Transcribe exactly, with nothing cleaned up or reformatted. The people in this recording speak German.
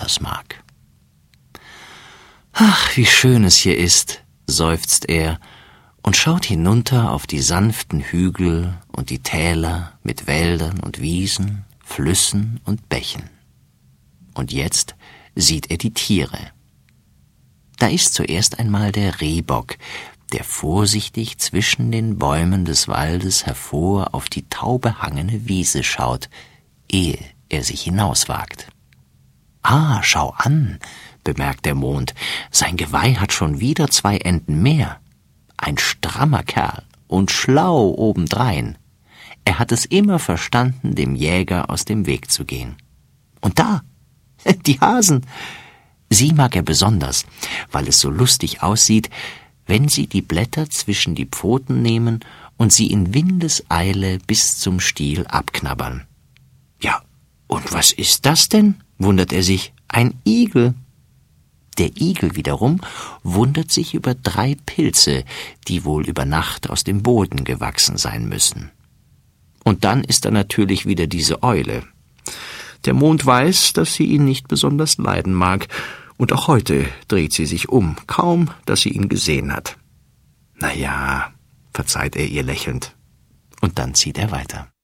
besonders mag. »Ach, wie schön es hier ist«, seufzt er und schaut hinunter auf die sanften Hügel und die Täler mit Wäldern und Wiesen, Flüssen und Bächen. Und jetzt sieht er die Tiere. Da ist zuerst einmal der Rehbock, der vorsichtig zwischen den Bäumen des Waldes hervor auf die tau behangene Wiese schaut, ehe er sich hinauswagt. »Ah, schau an«, bemerkt der Mond, »sein Geweih hat schon wieder zwei Enden mehr. Ein strammer Kerl und schlau obendrein. Er hat es immer verstanden, dem Jäger aus dem Weg zu gehen. Und da, die Hasen, sie mag er besonders, weil es so lustig aussieht, wenn sie die Blätter zwischen die Pfoten nehmen und sie in Windeseile bis zum Stiel abknabbern. »Ja, und was ist das denn?« wundert er sich. »Ein Igel.« Der Igel wiederum wundert sich über drei Pilze, die wohl über Nacht aus dem Boden gewachsen sein müssen. Und dann ist da natürlich wieder diese Eule. Der Mond weiß, dass sie ihn nicht besonders leiden mag, und auch heute dreht sie sich um, kaum, dass sie ihn gesehen hat. »Na ja«, verzeiht er ihr lächelnd, und dann zieht er weiter.